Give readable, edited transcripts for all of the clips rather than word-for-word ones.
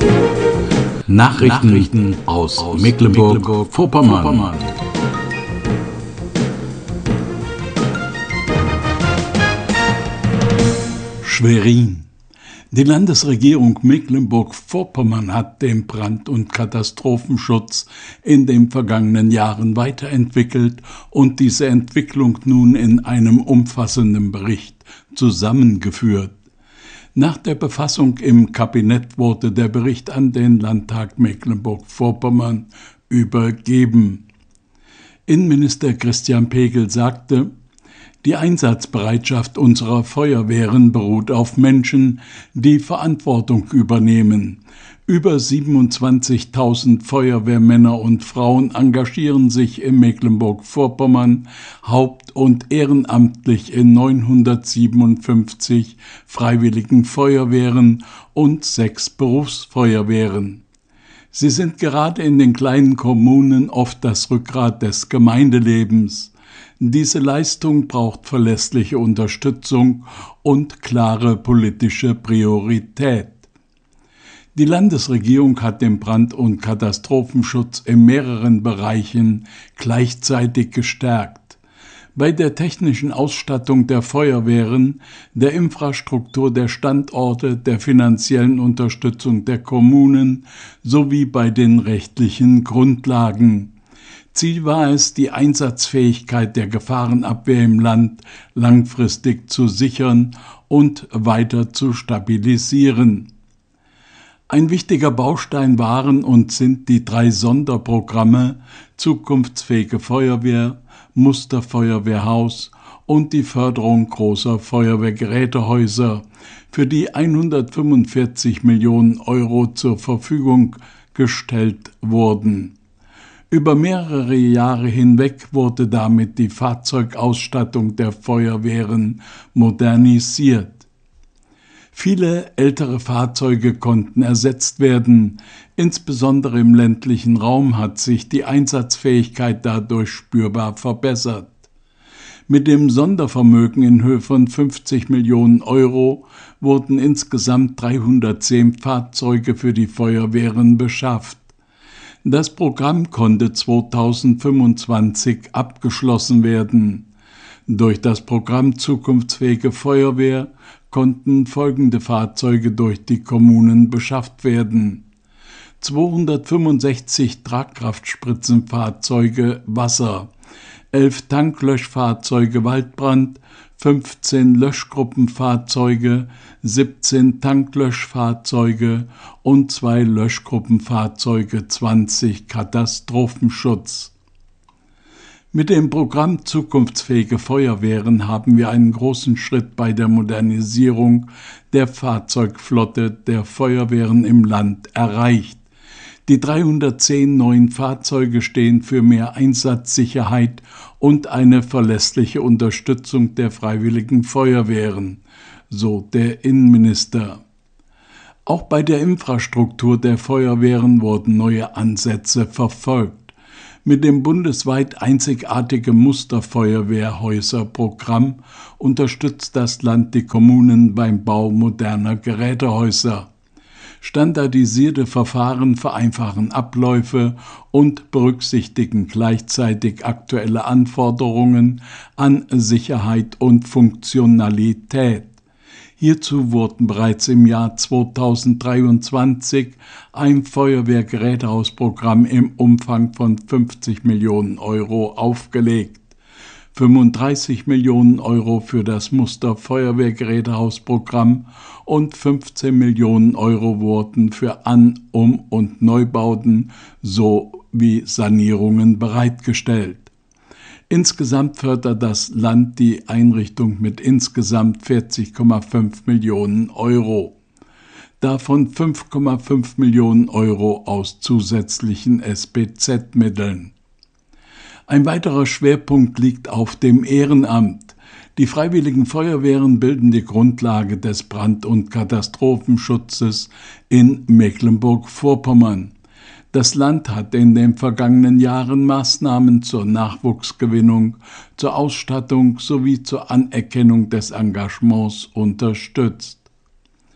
Nachrichten aus Mecklenburg-Vorpommern. Schwerin. Die Landesregierung Mecklenburg-Vorpommern hat den Brand- und Katastrophenschutz in den vergangenen Jahren weiterentwickelt und diese Entwicklung nun in einem umfassenden Bericht zusammengeführt. Nach der Befassung im Kabinett wurde der Bericht an den Landtag Mecklenburg-Vorpommern übergeben. Innenminister Christian Pegel sagte: Die Einsatzbereitschaft unserer Feuerwehren beruht auf Menschen, die Verantwortung übernehmen. Über 27.000 Feuerwehrmänner und Frauen engagieren sich in Mecklenburg-Vorpommern haupt- und ehrenamtlich in 957 freiwilligen Feuerwehren und 6 Berufsfeuerwehren. Sie sind gerade in den kleinen Kommunen oft das Rückgrat des Gemeindelebens. Diese Leistung braucht verlässliche Unterstützung und klare politische Priorität. Die Landesregierung hat den Brand- und Katastrophenschutz in mehreren Bereichen gleichzeitig gestärkt. Bei der technischen Ausstattung der Feuerwehren, der Infrastruktur der Standorte, der finanziellen Unterstützung der Kommunen sowie bei den rechtlichen Grundlagen. Ziel war es, die Einsatzfähigkeit der Gefahrenabwehr im Land langfristig zu sichern und weiter zu stabilisieren. Ein wichtiger Baustein waren und sind die 3 Sonderprogramme Zukunftsfähige Feuerwehr, Musterfeuerwehrhaus und die Förderung großer Feuerwehrgerätehäuser, für die 145 Millionen Euro zur Verfügung gestellt wurden. Über mehrere Jahre hinweg wurde damit die Fahrzeugausstattung der Feuerwehren modernisiert. Viele ältere Fahrzeuge konnten ersetzt werden. Insbesondere im ländlichen Raum hat sich die Einsatzfähigkeit dadurch spürbar verbessert. Mit dem Sondervermögen in Höhe von 50 Millionen Euro wurden insgesamt 310 Fahrzeuge für die Feuerwehren beschafft. Das Programm konnte 2025 abgeschlossen werden. Durch das Programm Zukunftsfähige Feuerwehr konnten folgende Fahrzeuge durch die Kommunen beschafft werden: 265 Tragkraftspritzenfahrzeuge Wasser, 11 Tanklöschfahrzeuge Waldbrand, 15 Löschgruppenfahrzeuge, 17 Tanklöschfahrzeuge und 2 Löschgruppenfahrzeuge 20 Katastrophenschutz. Mit dem Programm Zukunftsfähige Feuerwehren haben wir einen großen Schritt bei der Modernisierung der Fahrzeugflotte der Feuerwehren im Land erreicht. Die 310 neuen Fahrzeuge stehen für mehr Einsatzsicherheit und eine verlässliche Unterstützung der freiwilligen Feuerwehren, so der Innenminister. Auch bei der Infrastruktur der Feuerwehren wurden neue Ansätze verfolgt. Mit dem bundesweit einzigartigen Musterfeuerwehrhäuser-Programm unterstützt das Land die Kommunen beim Bau moderner Gerätehäuser. Standardisierte Verfahren vereinfachen Abläufe und berücksichtigen gleichzeitig aktuelle Anforderungen an Sicherheit und Funktionalität. Hierzu wurden bereits im Jahr 2023 ein Feuerwehrgerätehausprogramm im Umfang von 50 Millionen Euro aufgelegt. 35 Millionen Euro für das Musterfeuerwehrgerätehausprogramm und 15 Millionen Euro wurden für An-, Um- und Neubauten sowie Sanierungen bereitgestellt. Insgesamt fördert das Land die Einrichtung mit insgesamt 40,5 Millionen Euro. Davon 5,5 Millionen Euro aus zusätzlichen SPZ-Mitteln. Ein weiterer Schwerpunkt liegt auf dem Ehrenamt. Die Freiwilligen Feuerwehren bilden die Grundlage des Brand- und Katastrophenschutzes in Mecklenburg-Vorpommern. Das Land hat in den vergangenen Jahren Maßnahmen zur Nachwuchsgewinnung, zur Ausstattung sowie zur Anerkennung des Engagements unterstützt.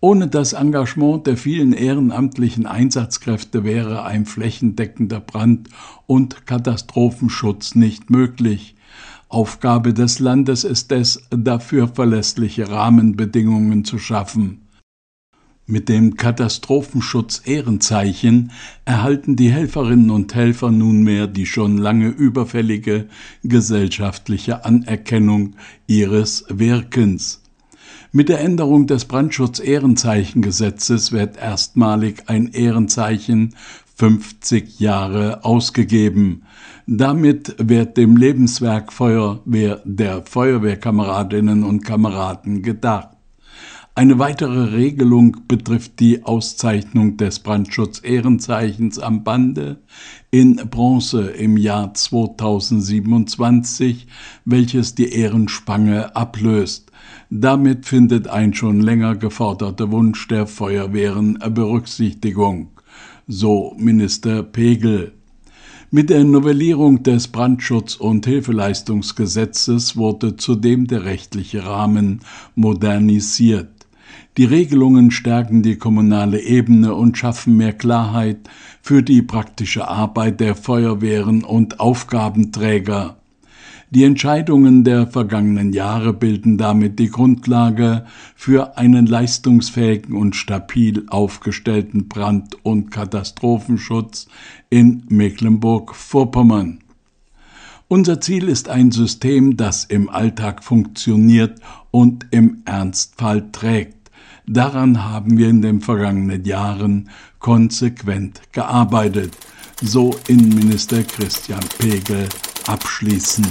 Ohne das Engagement der vielen ehrenamtlichen Einsatzkräfte wäre ein flächendeckender Brand- und Katastrophenschutz nicht möglich. Aufgabe des Landes ist es, dafür verlässliche Rahmenbedingungen zu schaffen. Mit dem Katastrophenschutz-Ehrenzeichen erhalten die Helferinnen und Helfer nunmehr die schon lange überfällige gesellschaftliche Anerkennung ihres Wirkens. Mit der Änderung des Brandschutz-Ehrenzeichengesetzes wird erstmalig ein Ehrenzeichen 50 Jahre ausgegeben. Damit wird dem Lebenswerk Feuerwehr der Feuerwehrkameradinnen und Kameraden gedacht. Eine weitere Regelung betrifft die Auszeichnung des Brandschutz-Ehrenzeichens am Bande in Bronze im Jahr 2027, welches die Ehrenspange ablöst. Damit findet ein schon länger geforderter Wunsch der Feuerwehren Berücksichtigung, so Minister Pegel. Mit der Novellierung des Brandschutz- und Hilfeleistungsgesetzes wurde zudem der rechtliche Rahmen modernisiert. Die Regelungen stärken die kommunale Ebene und schaffen mehr Klarheit für die praktische Arbeit der Feuerwehren und Aufgabenträger. Die Entscheidungen der vergangenen Jahre bilden damit die Grundlage für einen leistungsfähigen und stabil aufgestellten Brand- und Katastrophenschutz in Mecklenburg-Vorpommern. Unser Ziel ist ein System, das im Alltag funktioniert und im Ernstfall trägt. Daran haben wir in den vergangenen Jahren konsequent gearbeitet, so Innenminister Christian Pegel abschließend.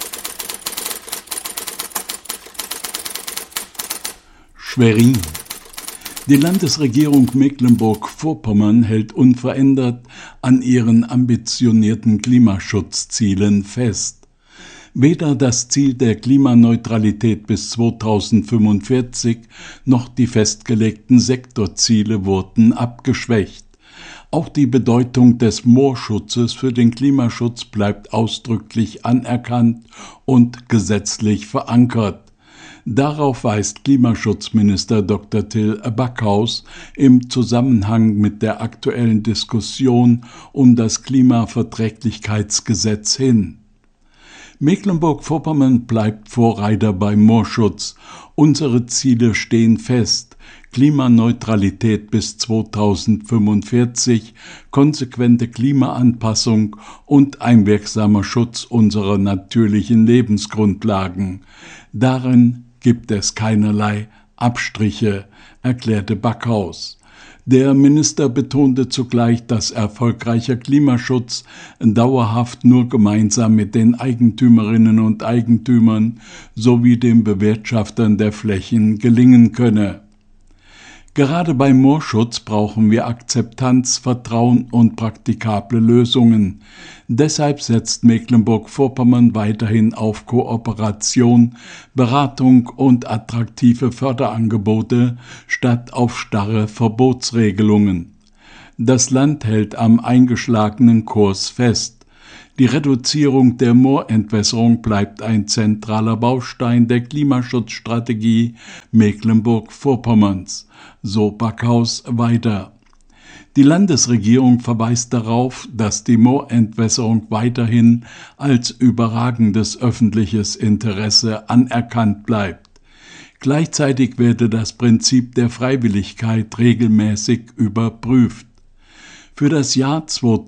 Schwerin. Die Landesregierung Mecklenburg-Vorpommern hält unverändert an ihren ambitionierten Klimaschutzzielen fest. Weder das Ziel der Klimaneutralität bis 2045 noch die festgelegten Sektorziele wurden abgeschwächt. Auch die Bedeutung des Moorschutzes für den Klimaschutz bleibt ausdrücklich anerkannt und gesetzlich verankert. Darauf weist Klimaschutzminister Dr. Till Backhaus im Zusammenhang mit der aktuellen Diskussion um das Klimaverträglichkeitsgesetz hin. Mecklenburg-Vorpommern bleibt Vorreiter beim Moorschutz. Unsere Ziele stehen fest: Klimaneutralität bis 2045, konsequente Klimaanpassung und ein wirksamer Schutz unserer natürlichen Lebensgrundlagen. Darin gibt es keinerlei Abstriche, erklärte Backhaus. Der Minister betonte zugleich, dass erfolgreicher Klimaschutz dauerhaft nur gemeinsam mit den Eigentümerinnen und Eigentümern sowie den Bewirtschaftern der Flächen gelingen könne. Gerade beim Moorschutz brauchen wir Akzeptanz, Vertrauen und praktikable Lösungen. Deshalb setzt Mecklenburg-Vorpommern weiterhin auf Kooperation, Beratung und attraktive Förderangebote statt auf starre Verbotsregelungen. Das Land hält am eingeschlagenen Kurs fest. Die Reduzierung der Moorentwässerung bleibt ein zentraler Baustein der Klimaschutzstrategie Mecklenburg-Vorpommerns, so Backhaus weiter. Die Landesregierung verweist darauf, dass die Moorentwässerung weiterhin als überragendes öffentliches Interesse anerkannt bleibt. Gleichzeitig werde das Prinzip der Freiwilligkeit regelmäßig überprüft. Für das Jahr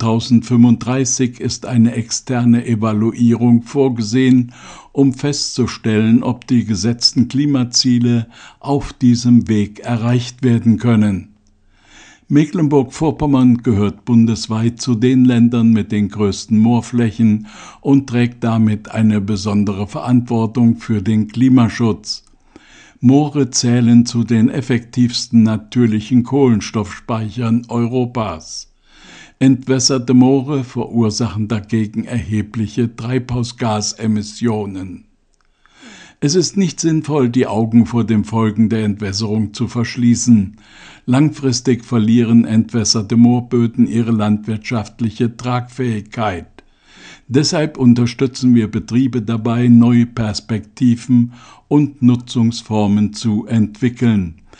2035 ist eine externe Evaluierung vorgesehen, um festzustellen, ob die gesetzten Klimaziele auf diesem Weg erreicht werden können. Mecklenburg-Vorpommern gehört bundesweit zu den Ländern mit den größten Moorflächen und trägt damit eine besondere Verantwortung für den Klimaschutz. Moore zählen zu den effektivsten natürlichen Kohlenstoffspeichern Europas. Entwässerte Moore verursachen dagegen erhebliche Treibhausgasemissionen. Es ist nicht sinnvoll, die Augen vor den Folgen der Entwässerung zu verschließen. Langfristig verlieren entwässerte Moorböden ihre landwirtschaftliche Tragfähigkeit. Deshalb unterstützen wir Betriebe dabei, neue Perspektiven und Nutzungsformen zu entwickeln.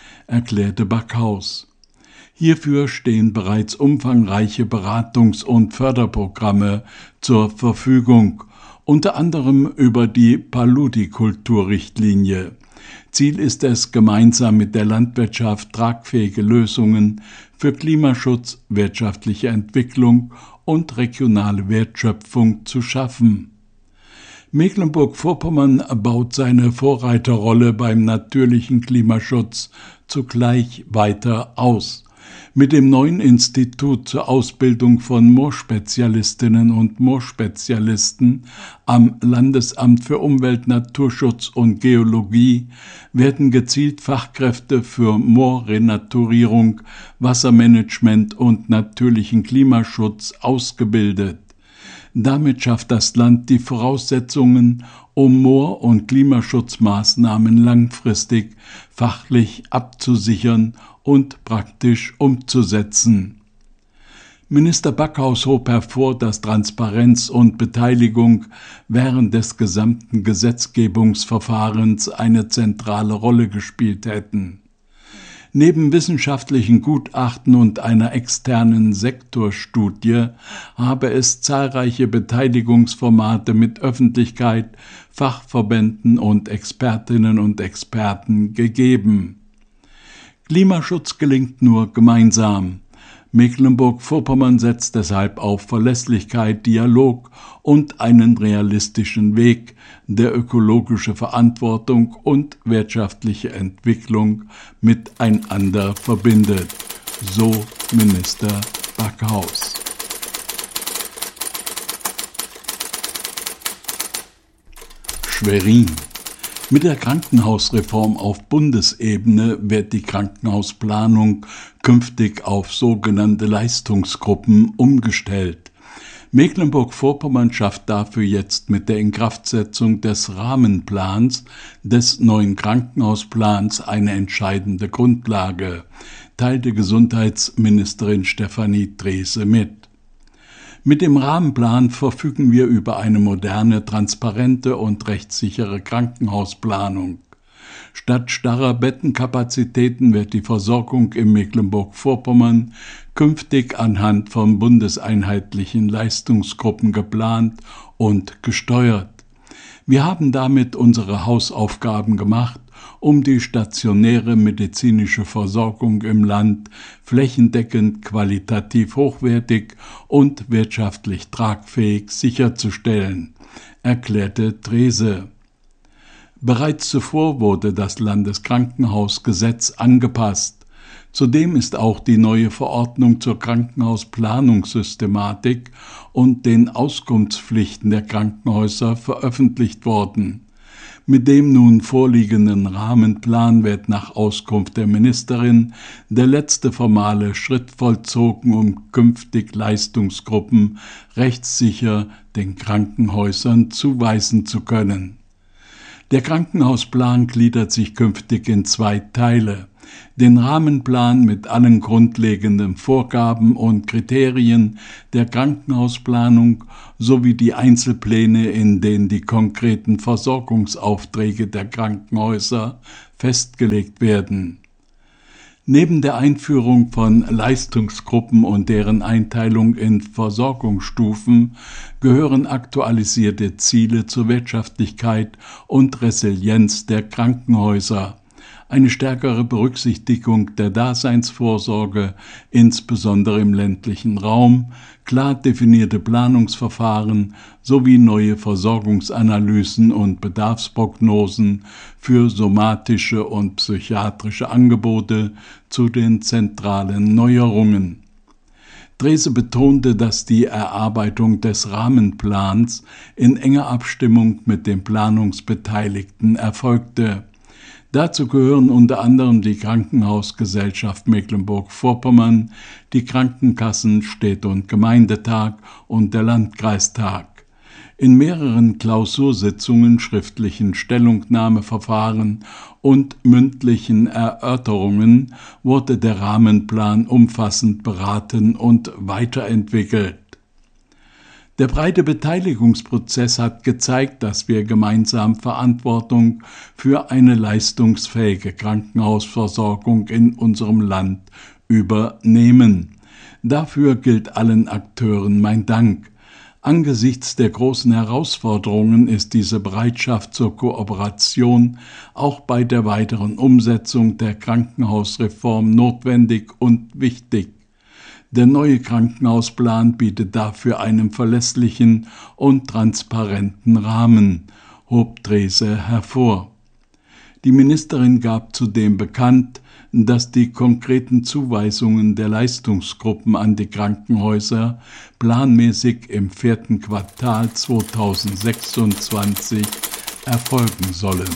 erklärte Backhaus. Hierfür stehen bereits umfangreiche Beratungs- und Förderprogramme zur Verfügung, unter anderem über die Paludikulturrichtlinie. Ziel ist es, gemeinsam mit der Landwirtschaft tragfähige Lösungen für Klimaschutz, wirtschaftliche Entwicklung und regionale Wertschöpfung zu schaffen. Mecklenburg-Vorpommern baut seine Vorreiterrolle beim natürlichen Klimaschutz zugleich weiter aus. Mit dem neuen Institut zur Ausbildung von Moorspezialistinnen und Moorspezialisten am Landesamt für Umwelt, Naturschutz und Geologie werden gezielt Fachkräfte für Moorrenaturierung, Wassermanagement und natürlichen Klimaschutz ausgebildet. Damit schafft das Land die Voraussetzungen, um Moor- und Klimaschutzmaßnahmen langfristig fachlich abzusichern und praktisch umzusetzen. Minister Backhaus hob hervor, dass Transparenz und Beteiligung während des gesamten Gesetzgebungsverfahrens eine zentrale Rolle gespielt hätten. Neben wissenschaftlichen Gutachten und einer externen Sektorstudie habe es zahlreiche Beteiligungsformate mit Öffentlichkeit, Fachverbänden und Expertinnen und Experten gegeben. Klimaschutz gelingt nur gemeinsam. Mecklenburg-Vorpommern setzt deshalb auf Verlässlichkeit, Dialog und einen realistischen Weg, der ökologische Verantwortung und wirtschaftliche Entwicklung miteinander verbindet, so Minister Backhaus. Schwerin. Mit der Krankenhausreform auf Bundesebene wird die Krankenhausplanung künftig auf sogenannte Leistungsgruppen umgestellt. Mecklenburg-Vorpommern schafft dafür jetzt mit der Inkraftsetzung des Rahmenplans des neuen Krankenhausplans eine entscheidende Grundlage, teilte Gesundheitsministerin Stefanie Drese mit. Mit dem Rahmenplan verfügen wir über eine moderne, transparente und rechtssichere Krankenhausplanung. Statt starrer Bettenkapazitäten wird die Versorgung in Mecklenburg-Vorpommern künftig anhand von bundeseinheitlichen Leistungsgruppen geplant und gesteuert. Wir haben damit unsere Hausaufgaben gemacht, um die stationäre medizinische Versorgung im Land flächendeckend qualitativ hochwertig und wirtschaftlich tragfähig sicherzustellen, erklärte Drese. Bereits zuvor wurde das Landeskrankenhausgesetz angepasst. Zudem ist auch die neue Verordnung zur Krankenhausplanungssystematik und den Auskunftspflichten der Krankenhäuser veröffentlicht worden. Mit dem nun vorliegenden Rahmenplan wird nach Auskunft der Ministerin der letzte formale Schritt vollzogen, um künftig Leistungsgruppen rechtssicher den Krankenhäusern zuweisen zu können. Der Krankenhausplan gliedert sich künftig in 2 Teile: den Rahmenplan mit allen grundlegenden Vorgaben und Kriterien der Krankenhausplanung sowie die Einzelpläne, in denen die konkreten Versorgungsaufträge der Krankenhäuser festgelegt werden. Neben der Einführung von Leistungsgruppen und deren Einteilung in Versorgungsstufen gehören aktualisierte Ziele zur Wirtschaftlichkeit und Resilienz der Krankenhäuser, eine stärkere Berücksichtigung der Daseinsvorsorge, insbesondere im ländlichen Raum, klar definierte Planungsverfahren sowie neue Versorgungsanalysen und Bedarfsprognosen für somatische und psychiatrische Angebote zu den zentralen Neuerungen. Drese betonte, dass die Erarbeitung des Rahmenplans in enger Abstimmung mit den Planungsbeteiligten erfolgte. Dazu gehören unter anderem die Krankenhausgesellschaft Mecklenburg-Vorpommern, die Krankenkassen, Städte- und Gemeindetag und der Landkreistag. In mehreren Klausursitzungen, schriftlichen Stellungnahmeverfahren und mündlichen Erörterungen wurde der Rahmenplan umfassend beraten und weiterentwickelt. Der breite Beteiligungsprozess hat gezeigt, dass wir gemeinsam Verantwortung für eine leistungsfähige Krankenhausversorgung in unserem Land übernehmen. Dafür gilt allen Akteuren mein Dank. Angesichts der großen Herausforderungen ist diese Bereitschaft zur Kooperation auch bei der weiteren Umsetzung der Krankenhausreform notwendig und wichtig. Der neue Krankenhausplan bietet dafür einen verlässlichen und transparenten Rahmen, hob Drese hervor. Die Ministerin gab zudem bekannt, dass die konkreten Zuweisungen der Leistungsgruppen an die Krankenhäuser planmäßig im 4. Quartal 2026 erfolgen sollen.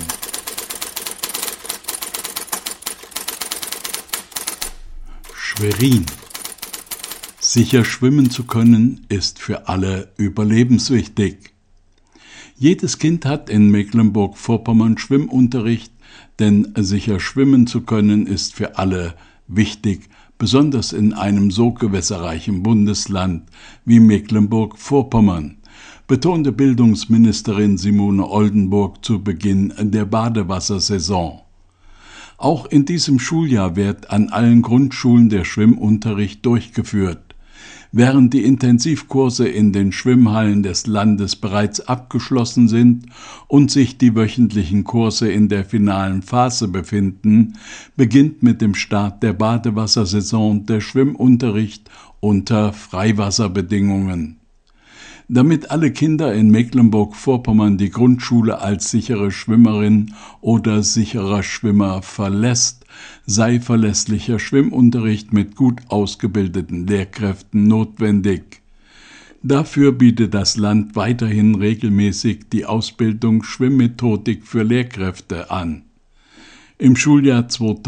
Schwerin. Sicher schwimmen zu können, ist für alle überlebenswichtig. Jedes Kind hat in Mecklenburg-Vorpommern Schwimmunterricht, denn sicher schwimmen zu können, ist für alle wichtig, besonders in einem so gewässerreichen Bundesland wie Mecklenburg-Vorpommern, betonte Bildungsministerin Simone Oldenburg zu Beginn der Badewassersaison. Auch in diesem Schuljahr wird an allen Grundschulen der Schwimmunterricht durchgeführt. Während die Intensivkurse in den Schwimmhallen des Landes bereits abgeschlossen sind und sich die wöchentlichen Kurse in der finalen Phase befinden, beginnt mit dem Start der Badewassersaison der Schwimmunterricht unter Freiwasserbedingungen. Damit alle Kinder in Mecklenburg-Vorpommern die Grundschule als sichere Schwimmerin oder sicherer Schwimmer verlässt, sei verlässlicher Schwimmunterricht mit gut ausgebildeten Lehrkräften notwendig. Dafür bietet das Land weiterhin regelmäßig die Ausbildung Schwimmmethodik für Lehrkräfte an. Im Schuljahr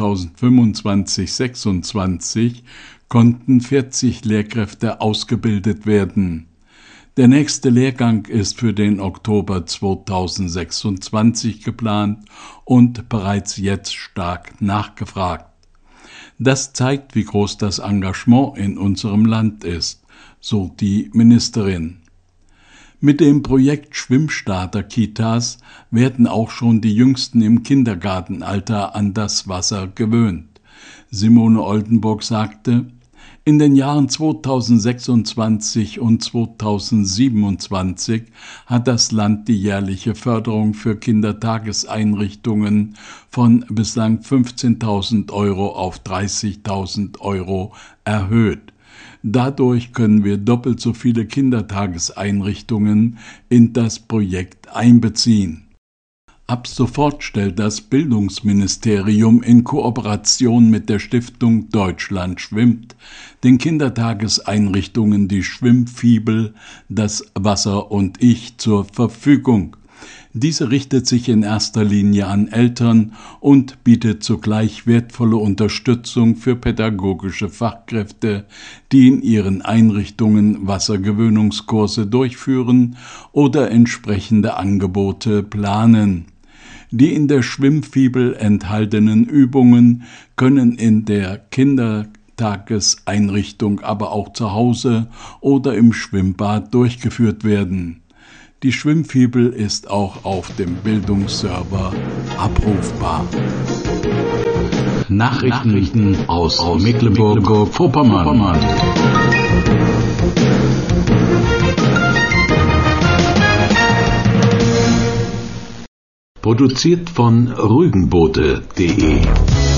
2025/26 konnten 40 Lehrkräfte ausgebildet werden. Der nächste Lehrgang ist für den Oktober 2026 geplant und bereits jetzt stark nachgefragt. Das zeigt, wie groß das Engagement in unserem Land ist, so die Ministerin. Mit dem Projekt Schwimmstarter-Kitas werden auch schon die Jüngsten im Kindergartenalter an das Wasser gewöhnt. Simone Oldenburg sagte: In den Jahren 2026 und 2027 hat das Land die jährliche Förderung für Kindertageseinrichtungen von bislang 15.000 € auf 30.000 € erhöht. Dadurch können wir doppelt so viele Kindertageseinrichtungen in das Projekt einbeziehen. Ab sofort stellt das Bildungsministerium in Kooperation mit der Stiftung Deutschland schwimmt den Kindertageseinrichtungen die Schwimmfibel Das Wasser und ich zur Verfügung. Diese richtet sich in erster Linie an Eltern und bietet zugleich wertvolle Unterstützung für pädagogische Fachkräfte, die in ihren Einrichtungen Wassergewöhnungskurse durchführen oder entsprechende Angebote planen. Die in der Schwimmfibel enthaltenen Übungen können in der Kindertageseinrichtung, aber auch zu Hause oder im Schwimmbad durchgeführt werden. Die Schwimmfibel ist auch auf dem Bildungsserver abrufbar. Nachrichten aus Mecklenburg-Vorpommern. Produziert von rügenboote.de